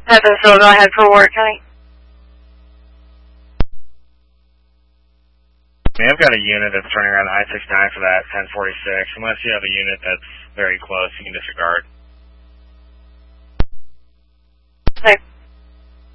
So go ahead for work, honey. I've got a unit that's turning around the I-69 for that 1046. Unless you have a unit that's very close, you can disregard. Okay.